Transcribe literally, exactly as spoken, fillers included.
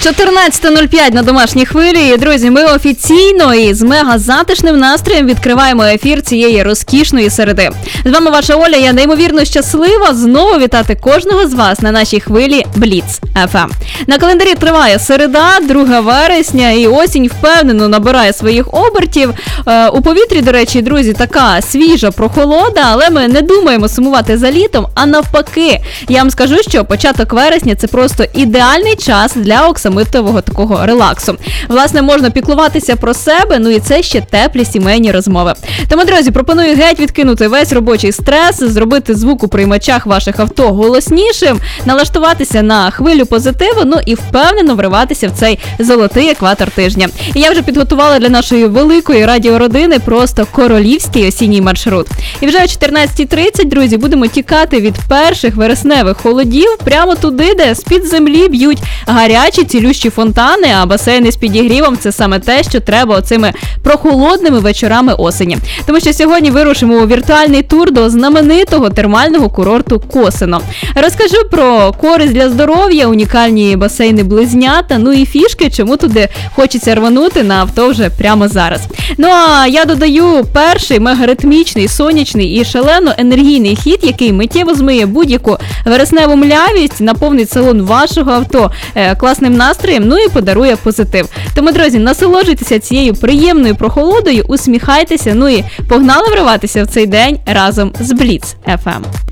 чотирнадцята нуль п'ять на домашній хвилі. І, друзі, ми офіційно і з мега затишним настроєм відкриваємо ефір цієї розкішної середи. З вами ваша Оля, я неймовірно щаслива знову вітати кожного з вас на нашій хвилі Бліц еф ем. На календарі триває середа, друге вересня, і осінь впевнено набирає своїх обертів. Е, у повітрі, до речі, друзі, така свіжа прохолода, але ми не думаємо сумувати за літом, а навпаки. Я вам скажу, що початок вересня – це просто ідеальний час для оксамитового такого релаксу. Власне, можна піклуватися про себе, ну і це ще теплі сімейні розмови. Тому, друзі, пропоную геть відкинути весь робочий стрес, зробити звук у приймачах ваших авто голоснішим, налаштуватися на хвилю позитиву, ну і впевнено вриватися в цей золотий екватор тижня. І я вже підготувала для нашої великої радіородини просто королівський осінній маршрут. І вже о чотирнадцята тридцять, друзі, будемо тікати від перших вересневих холодів прямо туди, де з-під землі б'ють гарячі цілющі фонтани, а басейни з підігрівом – це саме те, що треба оцими прохолодними вечорами осені. Тому що сьогодні вирушимо у віртуальний тур до знаменитого термального курорту Косино. Розкажу про користь для здоров'я, унікальні басейни-близнята, ну і фішки, чому туди хочеться рванути на авто вже прямо зараз. Ну а я додаю перший мегаритмічний, сонячний і шалено енергійний хід, який миттєво змиє будь-яку вересневу млявість, наповнить салон вашого авто е, класним настроєм, ну і подарує позитив. Тому, друзі, насолоджуйтеся цією приємною прохолодою, усміхайтеся, ну і погнали вриватися в цей день разом з Бліц еф ем.